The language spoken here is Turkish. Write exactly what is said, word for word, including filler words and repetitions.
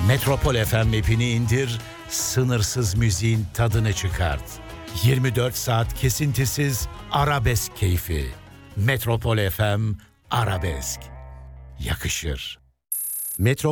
Metropol F M app'ini indir, sınırsız müziğin tadını çıkart. yirmi dört saat kesintisiz arabesk keyfi. Metropol F M Arabesk. Yakışır. Metro